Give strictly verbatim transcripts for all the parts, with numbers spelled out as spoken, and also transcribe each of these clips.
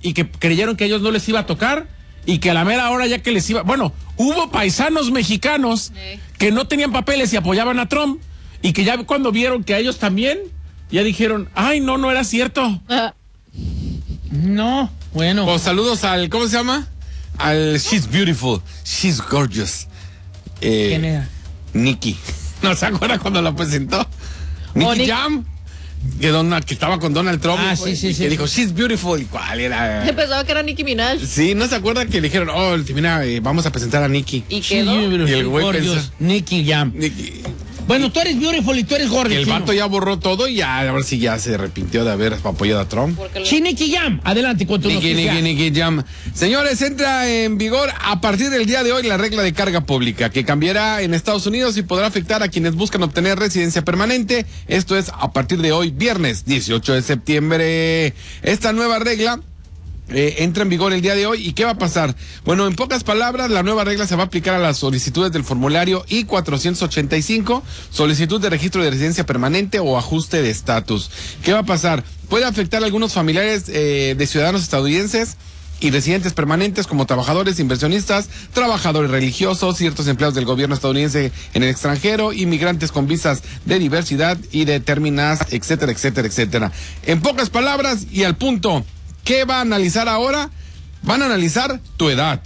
y que creyeron que a ellos no les iba a tocar y que a la mera hora ya que les iba... Bueno, hubo paisanos mexicanos eh. que no tenían papeles y apoyaban a Trump y que ya cuando vieron que a ellos también, ya dijeron, ay, no, no era cierto. Uh, no, bueno. Pues saludos al, ¿cómo se llama? Al She's Beautiful, She's Gorgeous. Eh, ¿Quién era? Nicky. ¿No se acuerda cuando la presentó? Nicky oh, Nick... Jam. Que, Donald, que estaba con Donald Trump. Ah, pues, sí, sí, y sí. Que dijo, She's Beautiful. ¿Y cuál era? Pensaba que era Nicki Minaj. Sí, ¿no se acuerda que le dijeron, oh, mira, eh, vamos a presentar a Nicky? ¿Y quedó? Y el güey pensó, Nicky Jam. Nicky. Bueno, tú eres beautiful y tú eres gordo. El vato ya borró todo y ya, a ver si ya se arrepintió de haber apoyado a Trump. Sí, Nicky Jam. Adelante con tu Nicky, noticia. Nicky, Nicky Jam. Señores, entra en vigor a partir del día de hoy la regla de carga pública que cambiará en Estados Unidos y podrá afectar a quienes buscan obtener residencia permanente. Esto es a partir de hoy, viernes dieciocho de septiembre. Esta nueva regla Eh, entra en vigor el día de hoy. ¿Y qué va a pasar? Bueno, en pocas palabras, la nueva regla se va a aplicar a las solicitudes del formulario I cuatrocientos ochenta y cinco, solicitud de registro de residencia permanente o ajuste de estatus. ¿Qué va a pasar? Puede afectar a algunos familiares eh, de ciudadanos estadounidenses y residentes permanentes como trabajadores, inversionistas, trabajadores religiosos, ciertos empleados del gobierno estadounidense en el extranjero, inmigrantes con visas de diversidad y determinadas, etcétera, etcétera, etcétera. En pocas palabras y al punto, ¿qué va a analizar ahora? Van a analizar tu edad,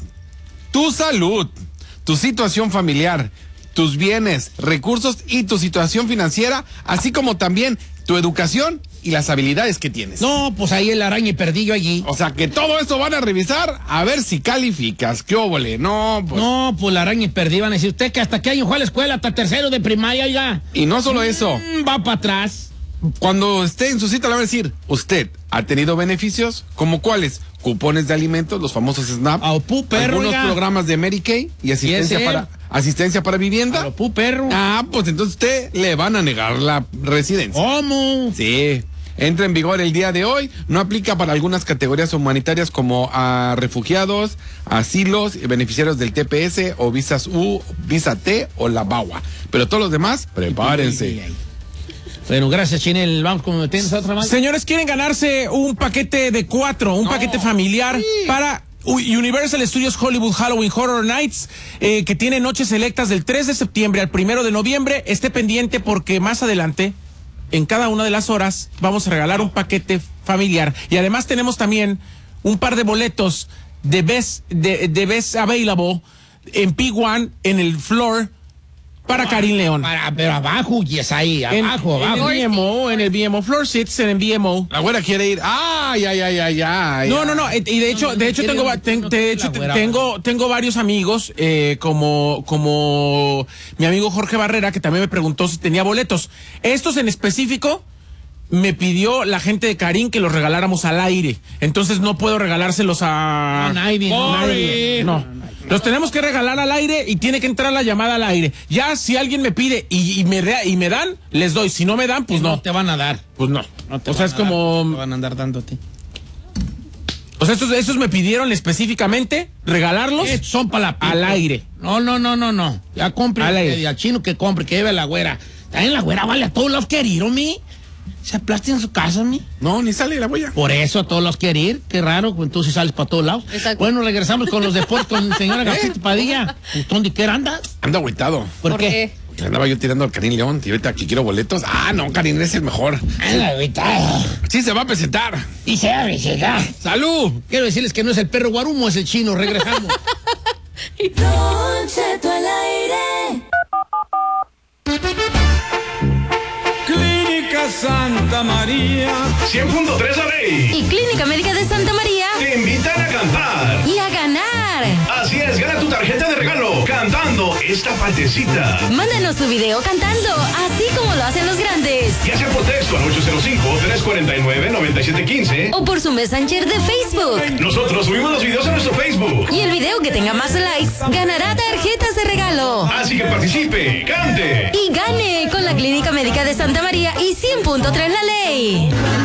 tu salud, tu situación familiar, tus bienes, recursos y tu situación financiera, así como también tu educación y las habilidades que tienes. No, pues ahí el araña y perdillo allí. O sea, que todo eso van a revisar a ver si calificas. ¿Qué óvole? No, pues. No, pues la araña y perdillo van a decir, usted que hasta qué año fue a la escuela, hasta tercero de primaria, ya. Y no solo eso. Mm, va para atrás. Cuando esté en su cita le va a decir, ¿usted ha tenido beneficios? ¿Como cuáles? Cupones de alimentos, los famosos SNAP. A pu perro, algunos ya. programas de Mary Kay y asistencia para asistencia para vivienda. A pu perro. Ah, pues entonces usted le van a negar la residencia. ¿Cómo? Sí. Entra en vigor el día de hoy. No aplica para algunas categorías humanitarias como a refugiados, asilos, beneficiarios del T P S o visas U, visa T o la B A W A. Pero todos los demás, prepárense. Bueno, gracias, Chinel. Vamos con ¿tienes otra más? Señores, quieren ganarse un paquete de cuatro, un no. paquete familiar sí. para Universal Studios Hollywood Halloween Horror Nights, eh, que tiene noches selectas del tres de septiembre al primero de noviembre. Esté pendiente porque más adelante, en cada una de las horas, vamos a regalar un paquete familiar. Y además tenemos también un par de boletos de Best, de, de Best Available en P uno, en el floor, para Karim León. Para, pero abajo, y es ahí, abajo, en, abajo. En el B M O, en el B M O, floor seats en el B M O. La güera quiere ir. ¡Ay, ay, ay, ay, ay! No, no, no, y de hecho, de hecho tengo, ten, de hecho, tengo, tengo varios amigos, eh, como, como mi amigo Jorge Barrera, que también me preguntó si tenía boletos. Estos en específico, me pidió la gente de Karim que los regaláramos al aire. Entonces no puedo regalárselos a... No, nadie, no, nadie, no. Los tenemos que regalar al aire y tiene que entrar la llamada al aire. Ya si alguien me pide y, y, me, y me dan, les doy. Si no me dan, pues no. No te van a dar. Pues no. no te o sea, es como... No te van a andar dando a ti. O sea, estos, estos me pidieron específicamente regalarlos eh, son para la al aire. No, no, no, no, no. Ya compre al, aire. al chino que compre, que lleve a la güera. También la güera vale a todos los queridos, mi. ¿Se aplasta en su casa, mi? No, ni sale la huella. Por eso a todos los quiere ir. Qué raro, entonces sales para todos lados. Exacto. Bueno, regresamos con los deportes con señora Gapito Padilla. ¿Dónde qué andas? Ando agüitado. ¿Por, ¿Por qué? qué? Porque andaba yo tirando al Karim León y ahorita aquí quiero boletos. Ah, no, Karim es el mejor. Ando agüitado. Sí se va a presentar. Y se va a presentar. ¡Salud! Quiero decirles que no es el perro Guarumo, es el chino. Regresamos. Don Cheto al aire. Clínica Santa María cien punto tres A B y Clínica Médica de Santa María te invitan a cantar y a ganar. Así es, gana tu tarjeta de regalo cantando esta partecita. Mándanos tu video cantando, así como lo hacen los grandes. Ya sea por texto al ocho cero cinco, tres cuatro nueve, nueve siete uno cinco o por su Messenger de Facebook. Nosotros subimos los videos a nuestro Facebook. Y el video que tenga más likes ganará tarjetas de regalo. Así que participe, cante y gane con la Clínica Médica de Santa María y cien punto tres La Ley.